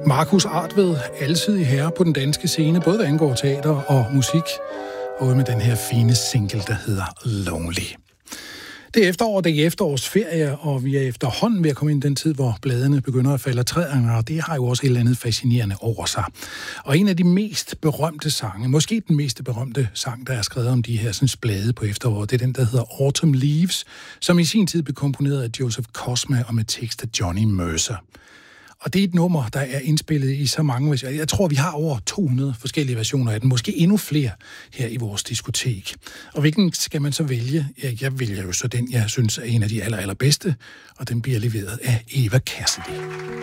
Markus Artved, alsidig herre på den danske scene, både hvad angår teater og musik, og med den her fine single, der hedder Lonely. Det er efterår, det er efterårsferie, og vi er efterhånden ved at komme ind i den tid, hvor bladene begynder at falde af træerne, og det har jo også et eller andet fascinerende over sig. Og en af de mest berømte sange, måske den mest berømte sang, der er skrevet om de her sådan, blade på efteråret, det er den, der hedder Autumn Leaves, som i sin tid blev komponeret af Joseph Cosma og med tekst af Johnny Mercer. Og det er et nummer, der er indspillet i så mange versioner. Jeg tror, vi har over 200 forskellige versioner af den. Måske endnu flere her i vores diskotek. Og hvilken skal man så vælge? Ja, jeg vælger jo så den, jeg synes er en af de allerbedste. Og den bliver leveret af Eva Cassidy.